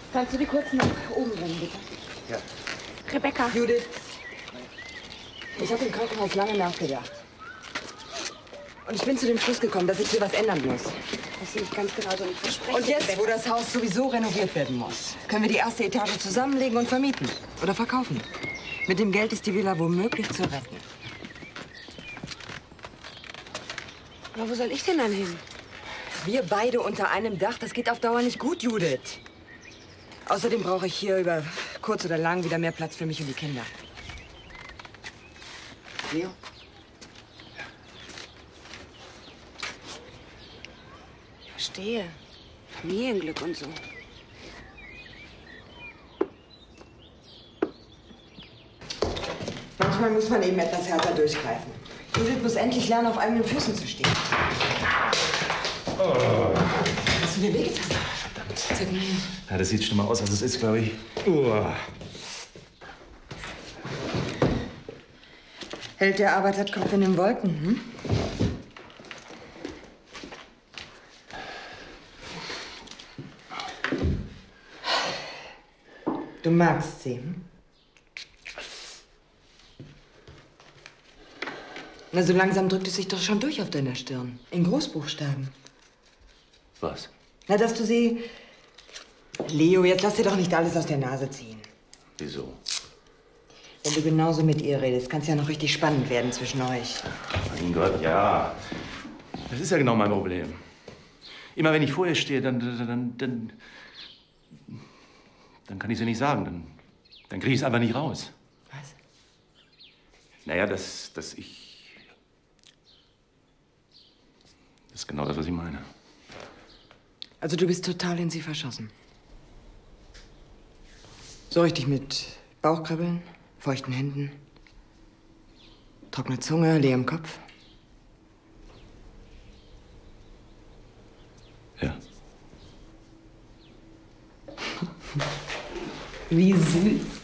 Kannst du die kurz nach oben bringen, bitte? Ja. Rebecca. Judith, ich habe im Krankenhaus lange nachgedacht. Und ich bin zu dem Schluss gekommen, dass ich hier was ändern muss. Das sehe ich ganz genau so. Ich verspreche. Und jetzt, wo das Haus sowieso renoviert werden muss, können wir die erste Etage zusammenlegen und vermieten. Oder verkaufen. Mit dem Geld ist die Villa womöglich zu retten. Aber wo soll ich denn dann hin? Wir beide unter einem Dach, das geht auf Dauer nicht gut, Judith. Außerdem brauche ich hier über kurz oder lang wieder mehr Platz für mich und die Kinder. Leo? Ich verstehe. Familienglück und so. Manchmal muss man eben etwas härter durchgreifen. Judith muss endlich lernen, auf eigenen Füßen zu stehen. Oh. Hast du dir wehgetan? Verdammt. Zeig mal her. Ja, das sieht schlimmer aus, als es ist, glaube ich. Hält der Arbeiterkopf in den Wolken, hm? Du magst sie, hm? Na, so langsam drückt es sich doch schon durch auf deiner Stirn. In Großbuchstaben. Was? Na, dass du sie... Leo, jetzt lass dir doch nicht alles aus der Nase ziehen. Wieso? Wenn du genauso mit ihr redest, kann es ja noch richtig spannend werden zwischen euch. Mein Gott, ja. Das ist ja genau mein Problem. Immer wenn ich vor ihr stehe, dann kann ich sie nicht sagen. Dann kriege ich es einfach nicht raus. Was? Naja, dass ich... Das ist genau das, was ich meine. Also du bist total in sie verschossen. So richtig mit Bauchkribbeln, feuchten Händen, trockener Zunge, leerem Kopf. Ja. Wie süß.